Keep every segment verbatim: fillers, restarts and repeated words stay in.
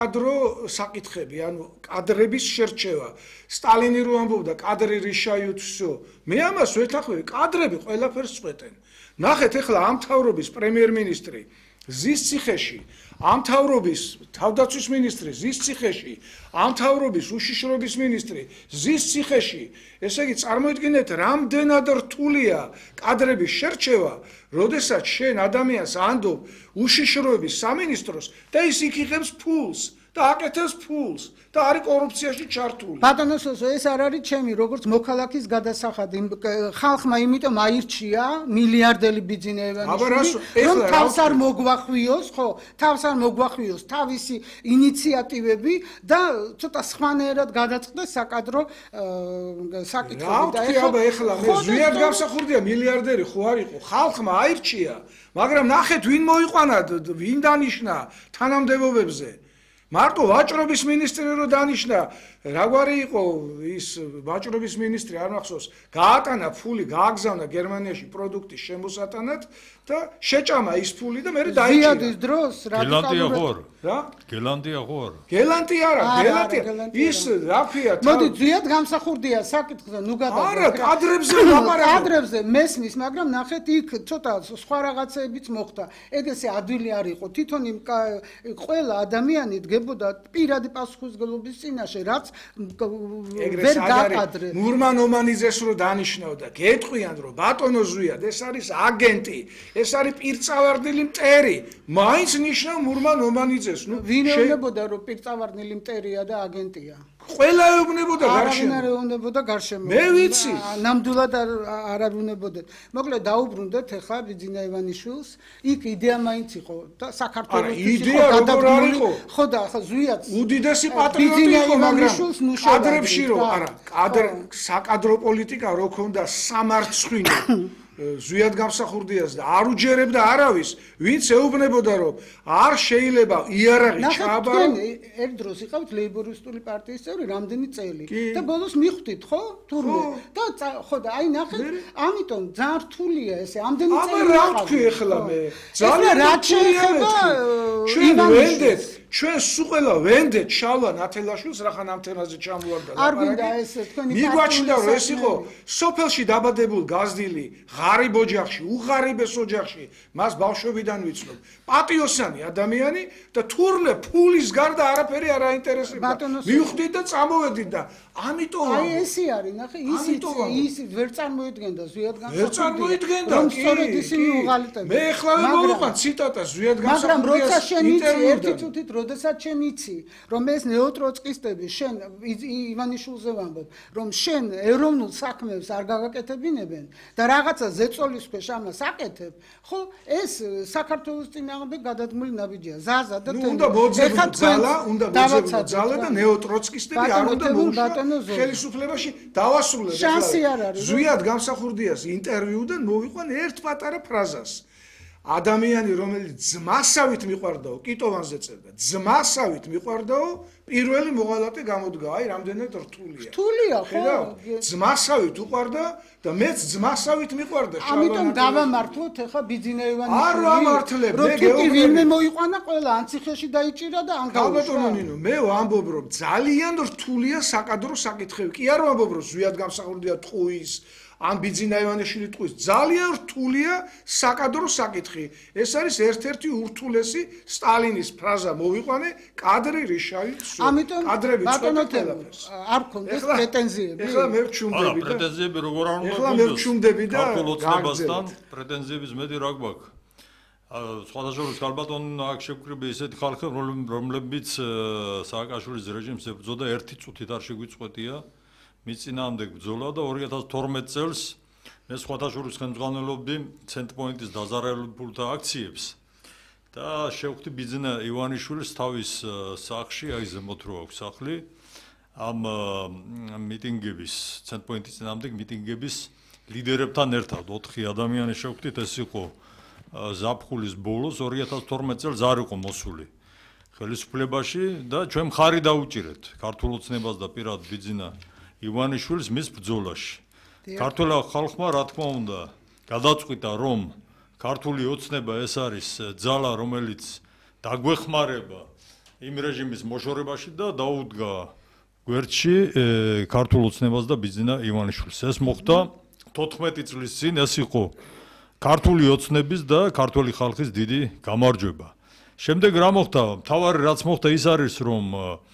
კადრო საკითხები, ანუ კადრების შერჩევა. სტალინი რო ამბობდა კადრი რიშაიუთ всё. მე ამას ვეთანხმები, კადრები ყველაფერს წვეტენ. ნახეთ ახლა ამ მთავრობის პრემიერ-მინისტრი ზის ციხეში, ამ მთავრობის თავდაცვის მინისტრი ზის ციხეში, ამ მთავრობის უშიშროების მინისტრი ზის ციხეში. ესე იგი წარმოიდგინეთ, რამდენად რთულია კადრების შერჩევა, როდესაც შენ ადამიანს ანდობ უშიშროების სამინისტროს და ის იქ იღებს ფულს და აკეთებს ფულს და არის კორუფციაში ჩართული. ბატონო სოსო, ეს არ არის ჩემი როგორც მოქალაქის გადასახადი. ხალხმა იმიტომ აირჩია მილიარდელი ბიძინეევანიშვილი, რომ თავს არ მოგვახვიოს, ხო, თავს არ მოგვახვიოს თავისი ინიციატივები და ცოტა სხვანაირად გადაწყდეს საკადრო საკითხები და ეხლა მე ზვიად გამსახურდია მილიარდერი ხო არ იყო, ხალხმა აირჩია, მაგრამ ნახეთ ვინ მოიყვანა, ვინ დანიშნა თანამდებობებზე. მარტო ვაჭრობის მინისტრი რო დანიშნა, რაგვარი იყო ის ვაჭრობის მინისტრი არ მახსოვს, გაატანა ფული, გააგზავნა გერმანიაში პროდუქტის შემოსატანად და შეჭამა ის ფული და მე დაიჭირა. ზიადის დროს გელანტია ხوار. რა? გელანტია ხوار. გელანტი არა, გელანტია. ის რაფია თან. მოდი ზიად გამსახურდია საკითხზე, ნუ გადავიდეთ. არა, კადრებზე ლაპარაკობ. კადრებზე მესმის, მაგრამ ნახეთ იქ ცოტა სხვა რაღაცებიც მოხდა. ეგ ესე ადვილი არ იყო. თვითონ იმ ყველა ადამიანი დგებოდა პირადი პასუხისმგებლობის წინაშე, რაც ვერ გაყადრე. მურმან ომანიძეს რო დანიშნავდა, გეტყვიან რომ ბატონო ზვიად, ეს არის აგენტი, ეს არის პირწავარდნილი მტერი. მაინც ნიშნავ მურმან ომანიძეს, ნუ ვინ ეუბნებოდა რომ პირწავარდნილი მტერია და აგენტია? ყველა ეუბნებოდა გარშემო. არ ეუბნებოდა გარშემო. მე ვიცი. ნამდვილად არ ეუბნებოდეთ. მოკლედ დაუბრუნდეთ ახლა ბიძინეევანიშვილს. იქ იდეა მაინც იყო და საქართველოს იდეა როგორ არ იყო? ხო და ახლა ზვიად უდიდესი პატრიოტი იყო, მაგრამ კადრებში რო არა, კადრ საკადრო პოლიტიკა რო ქონდა სამარცხვინო ზვიად გამსახურდიას და არ უჯერებდა არავის, ვინც ეუბნებოდა რომ არ შეიძლება იარაღი ჩააბარო. ერთ დროს იყავთ ლეიბორისტული პარტიის წევრი რამდენი წელი და ბოლოს მიხვდით, ხო? თურმე. და ხო და აი ნახეთ, ამიტომ ძალიან რთულია ესე, ამდენი წელი. აბა რა ვთქვი ახლა მე? ძალიან რთულია ჩვენ ვენდეთ ჩვენ სულ ყველა ვენდეთ შალვა ნათელაშვილს რახან ამ თემაზე ჩამოვარდა ლაპარაკი. არ გვინდა ეს თქვენი მიგვაჩნდა რომ ეს იყო სოფელში დაბადებულ გაზრდილი ღარიბ ოჯახში, უღარიბეს ოჯახში, მას ბავშვობიდან ვიცნობ. პატიოსანი ადამიანი და თურმე ფულის გარდა არაფერი არ აინტერესებდა. მივხვდით და წამოვედით და ამიტომ აი ესე არის, ნახე, ისიც ის ვერ წარმოიდგენდა ზვიად გამსახურდია. ვერ წარმოიდგენდა, რომ სწორედ ისინი უღალატებდა. მე ახლა მოვიყვან ციტატა ზვიად გამსახურდიას. მაგრამ როცა შენ იცი ერთი წუთით როდესაც შენ იცი, რომ ეს ნეოტროცკისტები შენ ივანიშვილზე ვამბობ, რომ შენ ეროვნულ საქმებს არ გაგაკეთებინებენ და რაღაცა ზეწოლის ქვეშ ამას აკეთებ, ხო, ეს საქართველოს წინააღმდეგ გადადგმული ნაბიჯია. ზაზა და თემი. ნუ უნდა მოძებნო ძალა, უნდა მოძებნო ძალა და ნეოტროცკისტები არ უნდა მოუშვათ ხელისუფლებაში დავასრულებ. შანსი არ არის. ზვიად გამსახურდიას ინტერვიუდან მოვიყვან ერთ პატარა ფრაზას. ადამიანი რომელიც ძმასავით მიყვარდაო, კიტოვანზე წერდა, ძმასავით მიყვარდაო, პირველი მოღალატე გამოდგა, აი რამდენად რთულია. რთულია, ხო? ძმასავით უყვარდა და მეც ძმასავით მიყვარდა. ამიტომ დავამართლოთ ახლა ბიძინეევანიშვილი. არ ვამართლებ, მე გეუბნები. ვინმე მოიყვანა ყველა ან ციხეში დაიჭირა და ან გავუშვა. მე ვამბობ რომ ძალიან რთულია საკადრო საკითხები. კი არ ვამბობ რომ ზვიად გამსახურდია ტყუის ან ბიძინეევანიშვილი ტყუის, ძალიან რთულია საკადრო საკითხი. ეს არის ერთ-ერთი ურთულესი სტალინის ფრაზა მოვიყვანე, კადრი რიშავი всё. ამიტომ ბატონო არ გქონდეს პრეტენზიები. ეხლა მე ვჩუმდები და პრეტენზიები როგორ არ უნდა ეხლა მე ვჩუმდები და გაგზავნებასთან პრეტენზიების მეტი რა გვაქვს. სხვადასხვა ქალბატონ აქ შევკრიბე ისეთი ხალხი, რომლებიც სააკაშვილის რეჟიმს ებრძოდა ერთი წუთით არ შეგვიწყვეტია. მის წინააღმდეგ ბრძოლა და ორი ათას თორმეტ წელს მე სხვადასხვა ხელმძღვანელობდი ცენტრპოინტის დაზარალებულთა აქციებს და შევხვდი ბიძინა ივანიშვილის თავის სახლში, აი ზემოთ რო აქვს სახლი, ამ მიტინგების, ცენტრპოინტის წინააღმდეგ მიტინგების ლიდერებთან ერთად ოთხი ადამიანი შევხვდით, ეს იყო ზაფხულის ბოლოს ორი ათას თორმეტ წელს არ იყო მოსული ხელისუფლებაში და ჩვენ მხარი დაუჭირეთ ქართულ ოცნებას და პირად ბიძინა ივანიშვილის მის ბრძოლაში. ქართულ ხალხმა რა თქმა უნდა გადაწყვიტა რომ ქართული ოცნება ეს არის ძალა რომელიც დაგვეხმარება იმ რეჟიმის მოშორებაში და დაუდგა გვერდში ქართულ ოცნებას და ბიძინა ივანიშვილს. ეს მოხდა თოთხმეტი წლის წინ, ეს იყო ქართული ოცნების და ქართული ხალხის დიდი გამარჯვება. შემდეგ რა მოხდა? მთავარი რაც მოხდა ის არის, რომ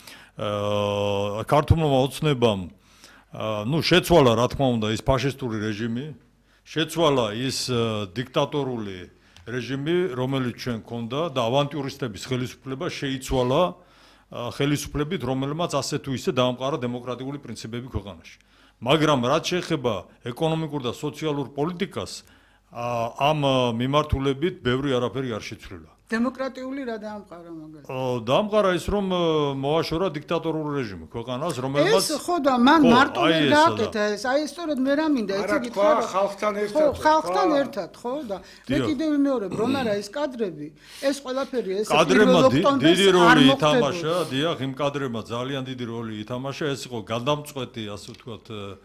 ქართულმა ოცნებამ ну შეცვალა რა თქმა უნდა ის ფაშისტური რეჟიმი, შეცვალა ის დიქტატორული რეჟიმი, რომელიც ჩვენ ქონდა და ავანტიურისტების ხელისუფლება შეიცვალა ხელისუფლებით, რომელმაც ასე თუ ისე დაამყარა დემოკრატიული პრინციპები ქვეყანაში. მაგრამ რაც შეეხება ეკონომიკურ და სოციალურ პოლიტიკას, ამ მიმართულებით ბევრი არაფერი არ შეცვლილა. დემოკრატიული რა დაამყარა მაგალითად? დაამყარა ის, რომ მოაშორა დიქტატორული რეჟიმი ქვეყანას, რომელმაც ეს ხო და მან მარტო ვერ გააკეთა ეს, აი სწორედ მე რა მინდა, იცი გითხრა ხალხთან ერთად. ხო, ხალხთან ერთად, ხო და მე კიდევ ვიმეორებ, რომ არა ეს კადრები, ეს ყველაფერი ეს კადრებმა დიდი როლი ითამაშა, დიახ, იმ კადრებმა ძალიან დიდი როლი ითამაშა, ეს იყო გადამწყვეტი, ასე ვთქვათ,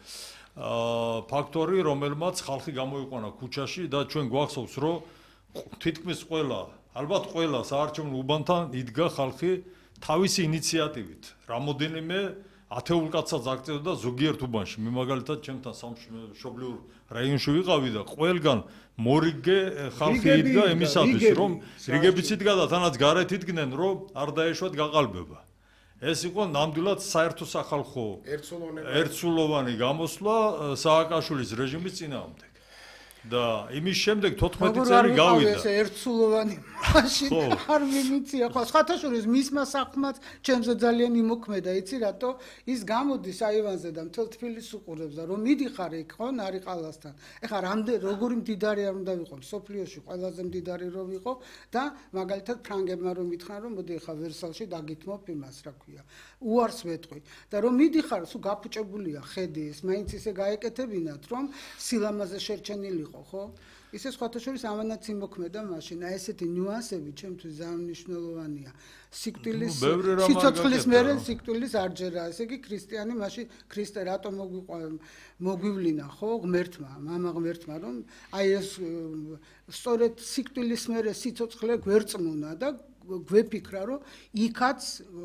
ფაქტორი, რომელმაც ხალხი გამოიყვანა ქუჩაში და ჩვენ გვახსოვს, რომ თითქმის ყველა ალბათ ყველა საარჩევნო უბანთან იდგა ხალხი თავისი ინიციატივით. რამოდენიმე ათეულ კაცსაც აქცევდა ზოგიერთ უბანში. მე მაგალითად ჩემთან სამშობლიურ რაიონში ვიყავი და ყველგან მორიგე ხალხი იდგა იმისათვის, რომ რიგებიც იდგა და თანაც გარეთ იდგნენ, რომ არ დაეშვათ გაყალბება. ეს იყო ნამდვილად საერთო სახალხო ერთსულოვანი გამოსვლა სააკაშვილის რეჟიმის წინააღმდეგ. და იმის შემდეგ თოთხმეტი წელი გავიდა. ეს ერთსულოვანი მაშინ არ მიმიცია ხო ხათაშორის მისმა საქმაც ჩემზე ძალიან იმოქმედა, იცი რატო? ის გამოდის აივანზე და მთელ თბილისს უყურებს და რომ მიდიხარ იქ ხო ნარიყალასთან. ეხლა რამდენ როგორი მდიდარი არ უნდა ვიყო, სოფლიოში ყველაზე მდიდარი რო ვიყო და მაგალითად ფრანგებმა რომ მითხრან რომ მოდი ეხლა ვერსალში დაგითმობ იმას, რა ქვია. უარს ვეტყვი და რომ მიდიხარ, სულ გაფუჭებულია ხედი ის, მაინც ისე გაეკეთებინათ, რომ სილამაზე შერჩენილი ხო? ისე სხვათა შორის ამანაც იმოქმედა მაშინ. აი ესეთი ნიუანსები ჩემთვის ძალიან მნიშვნელოვანია. სიკვდილის სიცოცხლის მერე სიკვდილის არჯერა. ესე იგი ქრისტიანი მაშინ ქრისტე რატო მოგვივლინა ხო ღმერთმა, მამა ღმერთმა, რომ აი ეს სწორედ სიკვდილის მერე სიცოცხლე გვერწმუნა და გვეფიქრა, რომ იქაც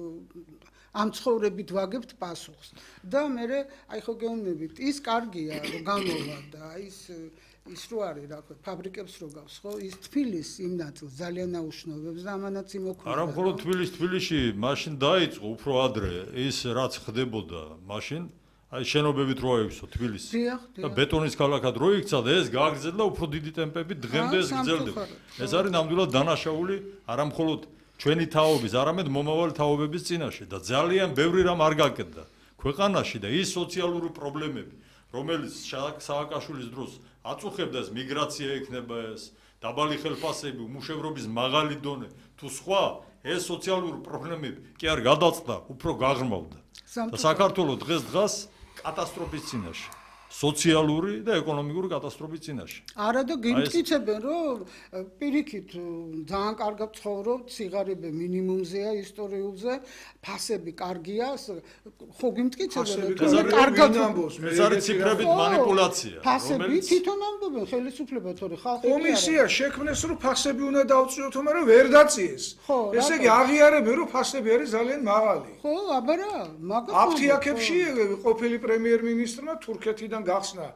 ამ ცხოვრებით ვაგებთ პასუხს. და მე აი ხო გეუბნებით, ის კარგია რომ გამოვა და ის ის რო არის რა ქვია ფაბრიკებს რო გავს ხო ის თბილის იმ ნაწილს ძალიან აუშნობებს და ამანაც იმოქმედა არა მხოლოდ თბილის თბილისში მაშინ დაიწყო უფრო ადრე ის რაც ხდებოდა მაშინ აი შენობებით რო აივსო თბილისი და ბეტონის ქალაქად რო იქცა და ეს გააგრძელდა უფრო დიდი ტემპებით დღემდე ეს გრძელდება ეს არის ნამდვილად დანაშაული არა მხოლოდ ჩვენი თაობის არამედ მომავალი თაობების წინაშე და ძალიან ბევრი რამ არ გაკეთდა ქვეყანაში და ის სოციალური პრობლემები რომელიც სააკაშვილის დროს აწუხებდა ეს მიგრაცია იქნება ეს დაბალი ხელფასები, უმუშევრობის მაღალი დონე თუ სხვა ეს სოციალური პრობლემები კი არ გადაწყდა, უფრო გაღრმავდა. და საქართველოს დღეს-დღეს კატასტროფის წინაშე. სოციალური და ეკონომიკური კატასტროფის წინაშე. არა და გიმტკიცებენ რომ პირიქით ძალიან კარგად ცხოვრობთ, სიღარიბე მინიმუმზეა ისტორიულზე, ფასები კარგია, ხო გიმტკიცებენ რომ კარგად ამბობს, ეს არის ციფრებით манипуляცია, რომელიც თვითონ ამბობენ ხელისუფლება, თორე ხალხი კომისია შექმნეს რომ ფასები უნდა დავწიოთო, მაგრამ ვერ დაწიეს. ესე იგი აღიარებენ რომ ფასები არის ძალიან მაღალი. ხო, აბა რა, მაგას აფთიაქებში ყოფილი პრემიერ-მინისტრმა თურქეთიდან გახსნა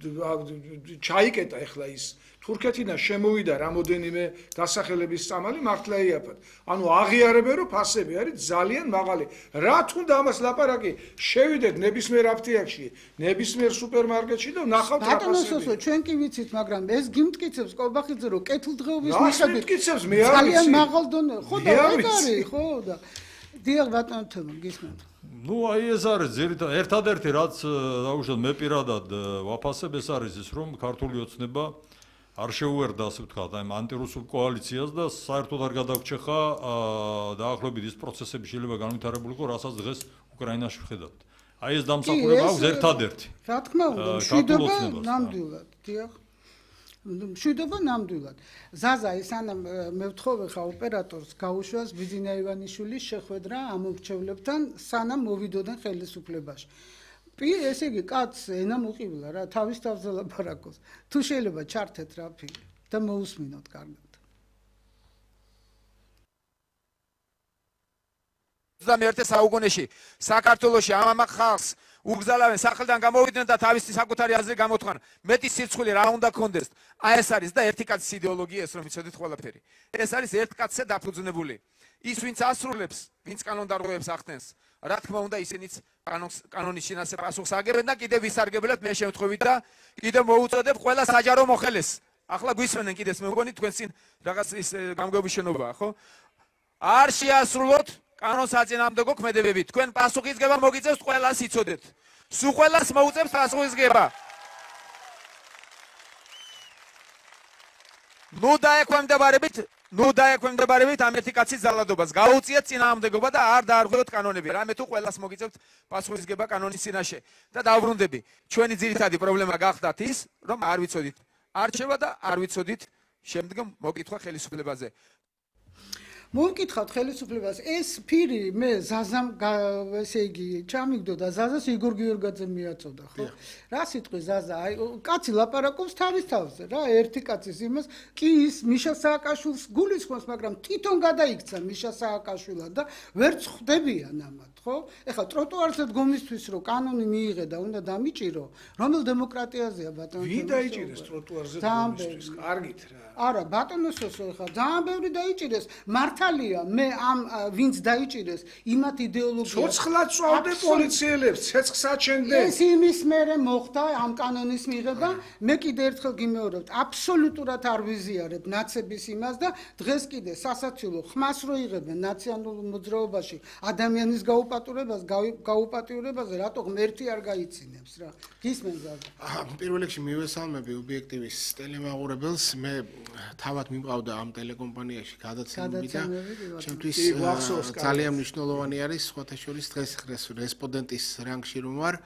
ჩაიკეტა ეხლა ის თურქეთიდან შემოვიდა რამოდენიმე დასახელების წამალი მართლა იაფად. ანუ აღიარებენ რომ ფასები არის ძალიან მაღალი. რა თუნდა ამას ლაპარაკი შევიდეთ ნებისმიერ აფთიაქში, ნებისმიერ სუპერმარკეტში და ნახავთ რა ფასები. ბატონოსო, ჩვენ კი ვიცით, მაგრამ ეს გიმტკიცებს კობახიძე რომ კეთილდღეობის მიხედვით ძალიან მაღალ დონე. ხო და ეგ არის, ხო და დიახ ბატონო თემო გისმენთ. ну აი ეს არის ზირთა ერთადერთი რაც დაუშვათ მე პირადად ვაფასებ ეს არის ის რომ ქართული ოცნება არ შეუერდა ასე ვთქვათ აი ანტირუსულ კოალიციას და საერთოდ არ გადაგჩეხა დაახლოებით ის პროცესები შეიძლება განვითარებულიყო რასაც დღეს უკრაინაში ვხედავთ აი ეს დამსახურება აქვს ერთადერთი რა თქმა უნდა მშვიდობა ნამდვილად დიახ მშვიდობა ნამდვილად ზაზა ის ანამ მე ვთხოვე ხა ოპერატორს გაუშვას ბიძინა ივანიშვილის შეხვედრა ამორჩევლებთან სანამ მოვიდოდნენ ხელისუფლებაში პი ესე იგი კაც ენა მოყივლა რა თავის თავზე ლაპარაკობს თუ შეიძლება ჩართეთ რა ფილმი და მოусმინოთ კარგად ოცდამეერთე საუკუნეში საქართველოში ამ ხალხს უგზალავენ სახელიდან გამოვიდნენ და თავისი საკუთარი აზრი გამოთქვან. მეტი სირცხვილი რა უნდა გქონდეს. აი ეს არის და ერთი კაცის იდეოლოგია ეს რომ იცოდეთ ყველაფერი. ეს არის ერთ კაცზე დაფუძნებული. ის ვინც ასრულებს, ვინც კანონდარღვევებს ახდენს, რა თქმა უნდა ისინიც კანონის შინაარსზე პასუხს აგებენ და კიდევ ვისარგებლეთ მე შემთხვევით და კიდევ მოუწოდებ ყველა საჯარო მოხელეს. ახლა გვისმენენ კიდეც მე მგონი თქვენ წინ რაღაც ის გამგეობის შენობაა, ხო? არ შეასრულოთ კანონს აწინააღმდეგო ქმედებები. თქვენ პასუხისგება მოგიწევთ ყველას იცოდეთ. სულ ყველას მოუწევთ პასუხისგება. ნუ დაექვემდებარებით, ნუ დაექვემდებარებით ამ ერთი კაცის ძალადობას. გაუწიეთ წინააღმდეგობა და არ დაარღვევთ კანონები. რამე თუ ყველას მოგიწევთ პასუხისგება კანონის წინაშე და დავბრუნდები. ჩვენი ძირითადი პრობლემა გახდათ ის, რომ არ ვიცოდით არჩევა და არ ვიცოდით შემდგომ მოკითხვა ხელისუფლებაზე. მოვკითხავთ ხელისუფლებას ეს ფირი მე ზაზამ ესე იგი ჩამიგდო და ზაზას იგორ გიორგაძე მიაწოდა ხო რა სიტყვი ზაზა აი კაცი ლაპარაკობს თავის თავზე რა ერთი კაცის იმას კი ის მიშა სააკაშვილს გულისხმობს მაგრამ თვითონ გადაიქცა მიშა სააკაშვილად და ვერც ხვდებიან ამათ ხო ეხლა ტროტუარზე დგომისთვის რომ კანონი მიიღე და უნდა დამიჭირო რომელ დემოკრატიაზეა ბატონო ვინ დაიჭირეს ტროტუარზე დგომისთვის კარგით რა არა ბატონოსო ეხლა ძალიან ბევრი დაიჭირეს მართალია მე ამ ვინც დაიჭირეს იმათ იდეოლოგიას ცოცხლად წვავდე პოლიციელებს ცეცხლს აჩენდნენ ეს იმის მერე მოხდა ამ კანონის მიღება მე კიდე ერთხელ გიმეორებთ აბსოლუტურად არ ვიზიარებ ნაცების იმას და დღეს კიდე სასაცილო ხმას რო იღებენ ნაციონალურ მოძრაობაში ადამიანის გაუპატიურებას გაუპატიურებაზე რატო ღმერთი არ გაიცინებს რა გისმენს რა პირველ რიგში მივესალმები ობიექტივის ტელემაყურებელს მე თავად მიმყავდა ამ ტელეკომპანიაში გადაცემები და ჩემთვის ძალიან მნიშვნელოვანი არის სხვათა შორის დღეს რესპონდენტის რანგში რომ ვარ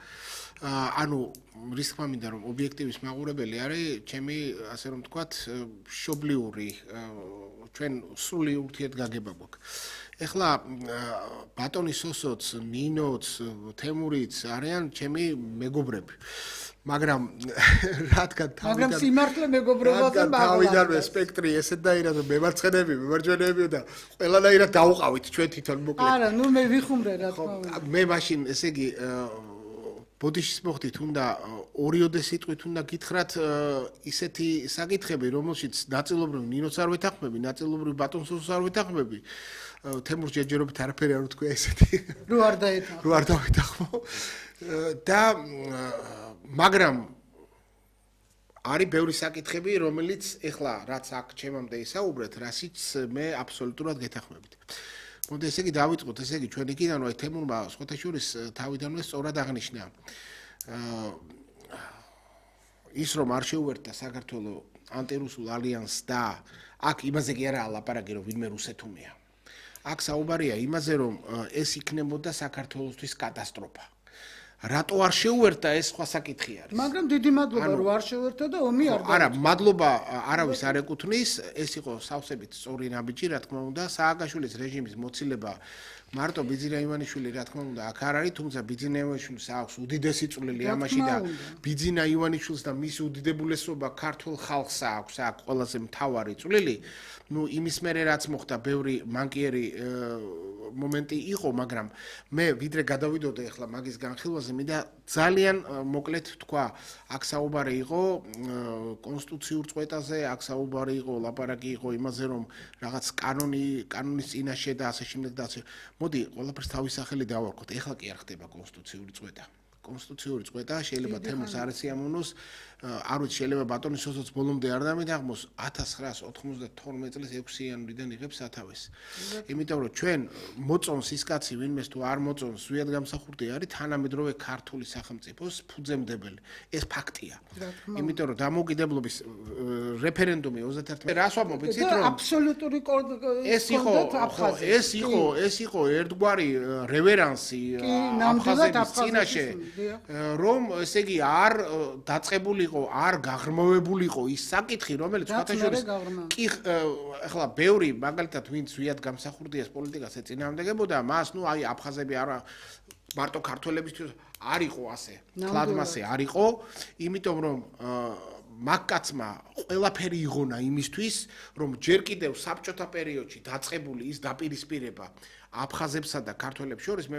ანუ რის თქმა მინდა რომ ობიექტივის მაყურებელი არის ჩემი ასე რომ ვთქვათ მშობლიური ჩვენ სრული ურთიერთგაგება გვაქვს ეხლა ბატონი სოსოც ნინოც თემურიც არიან ჩემი მეგობრები მაგრამ რადგან თავიდან მაგრამ სიმართლე მეგობრობაზე თავიდანვე სპექტრი ესეთაირად მემარცხენეები მემარჯვენეები და ყველანაირად გავუყავით ჩვენ თვითონ მოკლედ არა ნუ მე ვიხუმრე რა თქმა უნდა მე მაშინ ესე იგი ბოდიშის მოხდით უნდა ორიოდე სიტყვით უნდა გითხრათ ისეთი საკითხები რომელშიც ნაწილობრივ ნინოც არ ვეთანხმები ნაწილობრივ ბატონსოს არ ვეთანხმები თემურ ჯერჯერობით არაფერი არ ვთქვია ესეთი რო არ დაეთანხმო რო არ დავეთანხმო და მაგრამ არის ბევრი საკითხები რომელიც ეხლა რაც აქ ჩემამდე ისაუბრეთ რასიც მე აბსოლუტურად გეთანხმებით მოდი ესე იგი დავიწყოთ ესე იგი ჩვენ იქიდან რომ თემურმა სხვათა შორის თავიდანვე სწორად აღნიშნა ის რომ არ შეუერთდა საქართველოს ანტირუსულ ალიანსს და აქ იმაზე კი არა ლაპარაკი რომ ვინმე რუსეთუმეა აქ საუბარია იმაზე რომ ეს იქნებოდა საქართველოსთვის კატასტროფა რატო არ შეუერთდა ეს სხვა საკითხი არის მაგრამ დიდი მადლობა რომ არ შეუერთდა და ომი არ არა მადლობა არავის არ ეკუთვნის ეს იყო სავსებით სწორი ნაბიჯი რა თქმა უნდა სააკაშვილის რეჟიმის მოცილება მარტო ბიძინა ივანიშვილი რა თქმა უნდა აქ არ არის თუმცა ბიძინა ივანიშვილს აქვს უდიდესი წვლილი ამაში და ბიძინა ივანიშვილს და მის უდიდებულესობა ქართულ ხალხს აქვს აქ ყველაზე მთავარი წვლილი ну იმის მერე რაც მოხდა ბევრი მანკიერი მომენტი იყო მაგრამ მე ვიდრე გადავიდოდე ახლა მაგის განხილვაზე მინდა ძალიან მოკლედ თქვა აქ საუბარი იყო კონსტიტუციურ წვეტაზე აქ საუბარი იყო ლაპარაკი იყო იმაზე რომ რაღაც კანონი კანონის წინაშე და ასე შემდეგ და ასე მოდი ყველაფერს თავის სახელი დავარქოთ ეხლა კი არ ხდება კონსტიტუციური წვეტა კონსტიტუციური წვეტა შეიძლება თემურს არ ეციამონოს არ ვიცი შეიძლება ბატონის სოსაც ბოლომდე არ დამეთანხმოს ათას ცხრაას ოცდაათორმეტ წლის ექვსი იანვრიდან იღებს სათავეს იმიტომ რომ ჩვენ მოწონს ის კაცი ვინმეს თუ არ მოწონს ზვიად გამსახურდი არის თანამედროვე ქართული სახელმწიფოს ფუძემდებელი ეს ფაქტია იმიტომ რომ დამოუკიდებლობის რეფერენდუმი ოცდაათი რას ვამბობ იცით რომ აბსოლუტური ეს იყო ეს იყო ეს იყო ერთგვარი რევერანსი აფხაზების წინაშე რომ ესე იგი არ დაწყებული არ გაღრმავებულიყო ის საკითხი რომელიც სხვათა შორის კი ახლა ბევრი მაგალითად ვინც ზვიად გამსახურდიას პოლიტიკას ეწინააღმდეგებოდა მას ნუ აი აფხაზები არა მარტო ქართველებისთვის არ იყო ასე თლადმასე არ იყო იმიტომ რომ მაგკაცმა ყველაფერი იღონა იმისთვის, რომ ჯერ კიდევ საბჭოთა პერიოდში დაწყებული ის დაპირისპირება აფხაზებსა და ქართველებს შორის